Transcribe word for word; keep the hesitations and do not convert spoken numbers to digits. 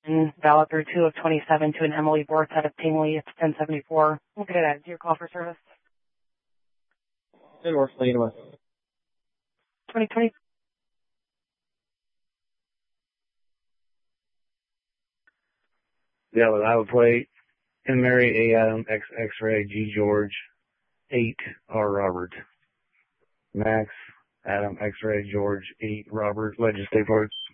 valid through two of twenty-seven to an Emily Borth out of Tingley. It's ten seventy-four. Look at it. Your call for service. Good work, Lane with. twenty twenty. Yeah, with Iowa plate. And Mary A. Adam X X-ray G George eight R Robert. Max Adam X-ray George eight Robert. Legislative Park.